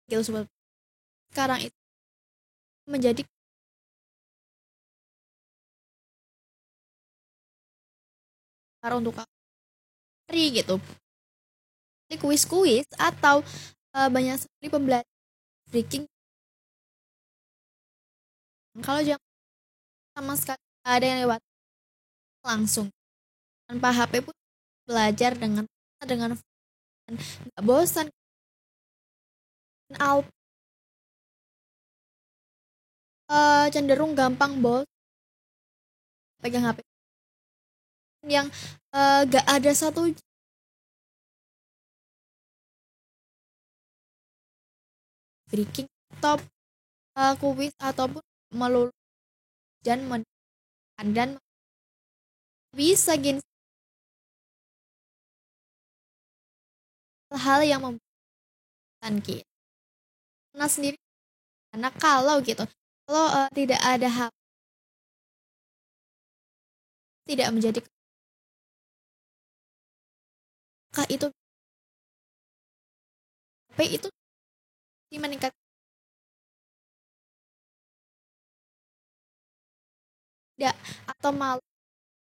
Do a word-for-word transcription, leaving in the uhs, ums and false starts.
skill seperti sekarang itu menjadi cara untuk aku cari gitu. Jadi kuis-kuis atau eh, banyak sekali pembelajaran breaking kalau jangan sama sekali nggak ada yang lewat langsung tanpa H P pun belajar dengan dengan nggak bosan al eh, cenderung gampang bos pegang H P yang eh, gak ada satu breaking top eh, kuis ataupun melulu dan men dan bisa gini hal yang membutuhkan kita nah sendiri karena kalau gitu kalau eh, tidak ada H P tidak menjadi kah itu H P itu meningkat tidak atau malu